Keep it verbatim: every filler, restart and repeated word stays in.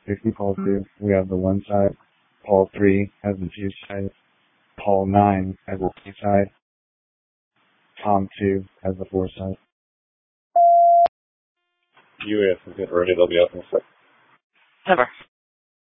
sixty Paul two, we have the one side. Paul three has the two sides. Paul nine has the three side. Tom two has the four side. U S is getting ready. They'll be up in a second. Never.